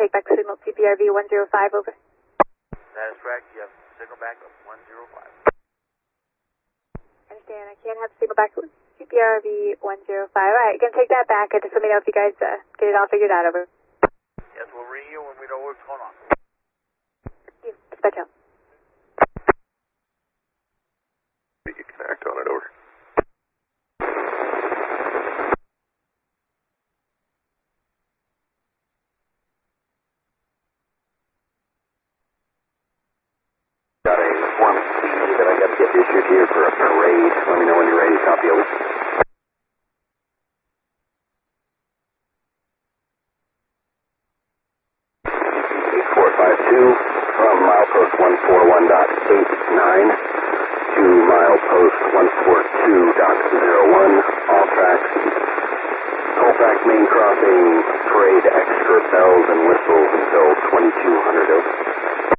take back signal CPRV 105, over. That is correct. You have signal back of 105. Understand, I can't have signal back CPRV 105. Alright, gonna take that back. Just let me know if you guys get it all figured out, over. Yes, we'll ring you when we know what's going on. Dispatch out. You can act on it, over. Got a performance key that I got to get issued here for a parade. Let me know when you're ready. Copy, over. 8452 from milepost 141.89 to milepost 141.